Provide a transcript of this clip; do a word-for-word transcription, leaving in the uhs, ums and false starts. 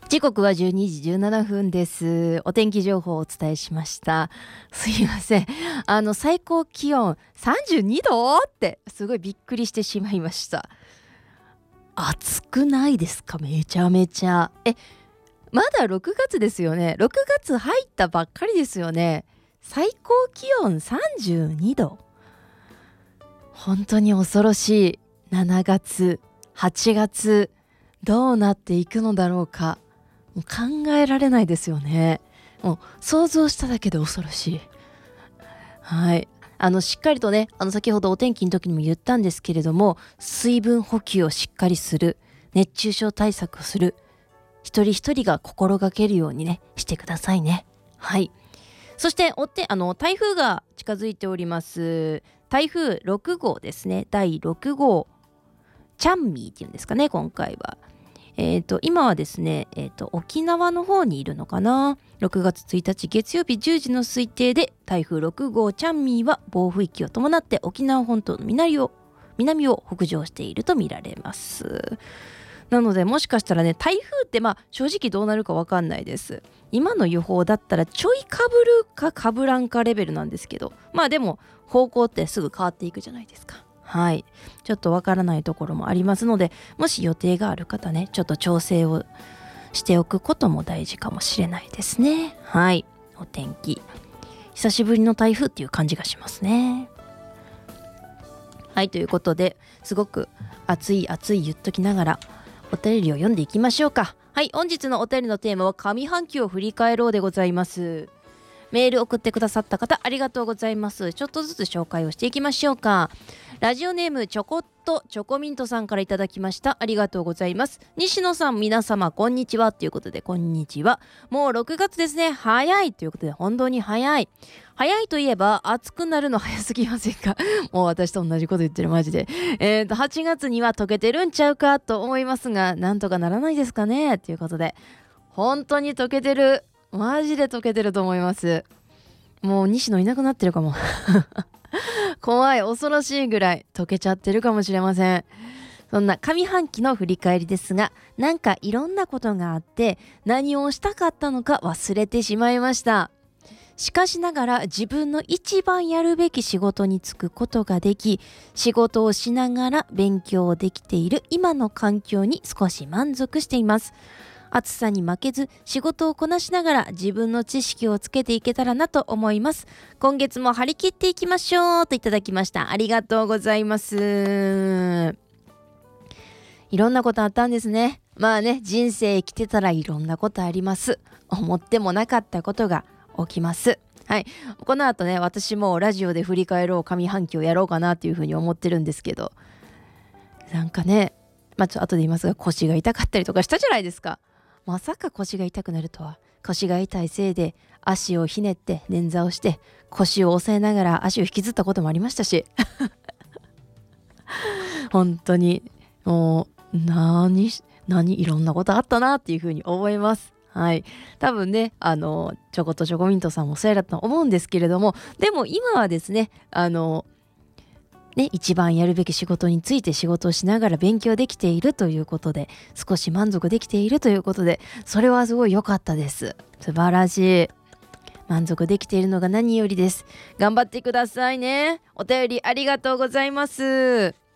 時刻はじゅうにじじゅうななふんです。お天気情報をお伝えしました。すいません。あの最高気温さんじゅうにどってすごいびっくりしてしまいました。暑くないですか？めちゃめちゃ。え、まだろくがつですよね。ろくがつ入ったばっかりですよね。最高気温さんじゅうにど。本当に恐ろしい。しちがつ、はちがつ、どうなっていくのだろうか。もう考えられないですよね。もう想像しただけで恐ろしい。はい。あのしっかりとね、あの先ほどお天気の時にも言ったんですけれども、水分補給をしっかりする、熱中症対策をする、一人一人が心がけるようにねしてくださいね。はい。そしておってあの台風が近づいております。台風ろくごうですね。だいろくごう、チャンミーっていうんですかね、今回は。えーと、今はですね、えーと、沖縄の方にいるのかな。ろくがつついたち月曜日じゅうじの推定で台風ろくごうチャンミーは暴風域を伴って沖縄本島の南を南を北上していると見られます。なのでもしかしたらね、台風ってまあ正直どうなるか分かんないです。今の予報だったらちょいかぶるかかぶらんかレベルなんですけど、まあでも方向ってすぐ変わっていくじゃないですか。はい、ちょっとわからないところもありますので、もし予定がある方ね、ちょっと調整をしておくことも大事かもしれないですね。はい、お天気久しぶりの台風っていう感じがしますね。はい、ということですごく暑い暑い言っときながらお便りを読んでいきましょうか。はい、本日のお便りのテーマは上半期を振り返ろうでございます。メール送ってくださった方ありがとうございます。ちょっとずつ紹介をしていきましょうか。ラジオネームチョコットチョコミントさんからいただきました。ありがとうございます。西野さん、皆様こんにちはということで、こんにちは。もうろくがつですね。早いということで、本当に早い。早いといえば暑くなるの早すぎませんか？もう私と同じこと言ってる、マジで。えーとはちがつには溶けてるんちゃうかと思いますが、なんとかならないですかねということで、本当に溶けてる。マジで溶けてると思います。もう西野いなくなってるかも。怖い、恐ろしいぐらい溶けちゃってるかもしれません。そんな上半期の振り返りですが、なんかいろんなことがあって何をしたかったのか忘れてしまいました。しかしながら自分の一番やるべき仕事に就くことができ、仕事をしながら勉強できている今の環境に少し満足しています。暑さに負けず仕事をこなしながら自分の知識をつけていけたらなと思います。今月も張り切っていきましょうといただきました。ありがとうございます。いろんなことあったんですね。まあね、人生生きてたらいろんなことあります。思ってもなかったことが起きます。はい、この後ね、私もラジオで振り返ろう上半期をやろうかなっていうふうに思ってるんですけど、なんかね、まあちょっと後で言いますが、腰が痛かったりとかしたじゃないですか。まさか腰が痛くなるとは。腰が痛いせいで足をひねって捻挫をして腰を押さえながら足を引きずったこともありましたし本当にもう何何いろんなことあったなっていうふうに思います。はい、多分ね、あのチョコとチョコミントさんもそうやだと思うんですけれども、でも今はですね、あのね、一番やるべき仕事について仕事をしながら勉強できているということで、少し満足できているということで、それはすごい良かったです。素晴らしい。満足できているのが何よりです。頑張ってくださいね。お便りありがとうございます。